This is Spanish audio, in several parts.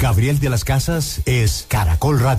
Gabriel de las Casas es Caracol Radio.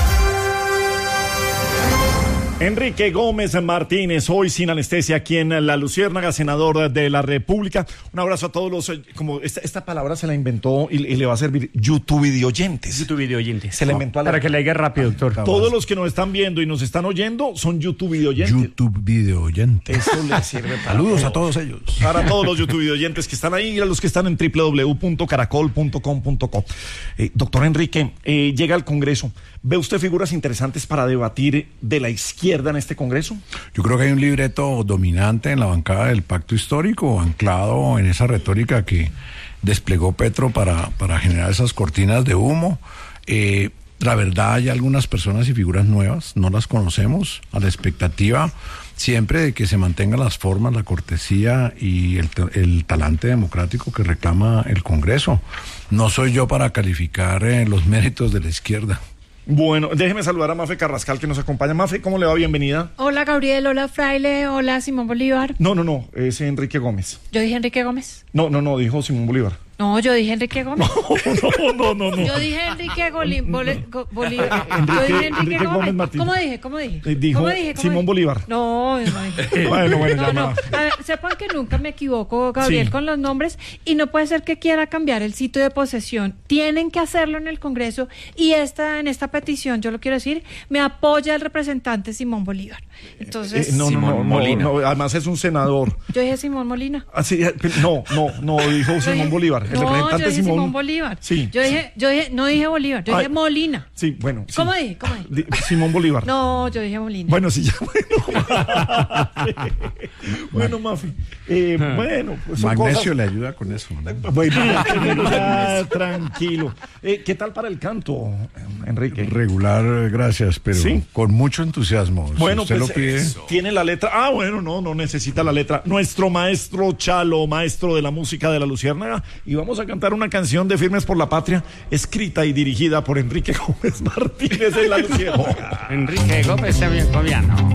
Enrique Gómez Martínez, hoy sin anestesia, aquí en La Luciérnaga, senador de la República. Un abrazo a todos los, como esta palabra se la inventó y le va a servir, YouTube videoyentes. YouTube videoyentes. Se la inventó para que le diga rápido, doctor. Todos los que nos están viendo y nos están oyendo son YouTube videoyentes. YouTube videoyentes. Eso le sirve para saludos todo. A todos ellos. Para todos los YouTube videoyentes que están ahí y a los que están en www.caracol.com.co. Doctor Enrique, llega al Congreso. ¿Ve usted figuras interesantes para debatir de la izquierda en este Congreso? Yo creo que hay un libreto dominante en la bancada del pacto histórico, anclado en esa retórica que desplegó Petro para generar esas cortinas de humo. La verdad, hay algunas personas y figuras nuevas, no las conocemos, a la expectativa siempre de que se mantengan las formas, la cortesía y el talante democrático que reclama el Congreso. No soy yo para calificar los méritos de la izquierda. Bueno, déjeme saludar a Mafe Carrascal que nos acompaña. Mafe, ¿cómo le va? Bienvenida. Hola Gabriel, hola Fraile, hola Simón Bolívar. No, es Enrique Gómez. ¿Yo dije Enrique Gómez? No, dijo Simón Bolívar. No, yo dije Enrique Gómez. No. Yo dije Enrique Bolívar. Yo dije Enrique Gómez Martínez. ¿Cómo dije? Dijo Simón Bolívar. No dije. Bueno, no. A ver, sepan que nunca me equivoco, Gabriel, con los nombres, y no puede ser que quiera cambiar el sitio de posesión. Tienen que hacerlo en el Congreso, y en esta petición, yo lo quiero decir, me apoya el representante Simón Bolívar. Entonces, Simón Molina. Además es un senador. Yo dije Simón Molina. No, dijo Simón Bolívar. El representante yo dije Simón Bolívar. Sí. Yo dije, no dije Bolívar, yo dije Molina. Sí, bueno. Sí. ¿Cómo dije? Simón Bolívar. No, yo dije Molina. Bueno, sí, ya. Bueno, Mafi. Bueno, pues Magnesio cosas... le ayuda con eso, ¿no? Bueno, ya, tranquilo. ¿Qué tal para el canto, Enrique? Regular, gracias, pero ¿sí? Con mucho entusiasmo. Bueno, si usted pues lo pide... tiene la letra. No necesita la letra. Nuestro maestro Chalo, maestro de la música de La Luciérnaga, y vamos a cantar una canción de Firmes por la Patria, escrita y dirigida por Enrique Gómez Martínez de La Luciérnaga. Enrique Gómez Segoviano.